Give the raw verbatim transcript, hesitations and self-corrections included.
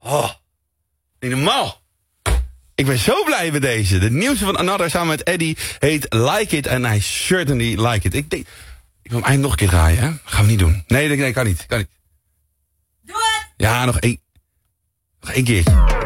Oh, niet normaal. Ik ben zo blij met deze. De nieuwste van Another samen met Eddie heet Like It. En I certainly like it. Ik denk, ik wil hem eigenlijk nog een keer draaien, hè? Gaan we niet doen. Nee, nee, nee, kan niet. Kan niet. Doe het! Ja, nog één. Nog één keertje.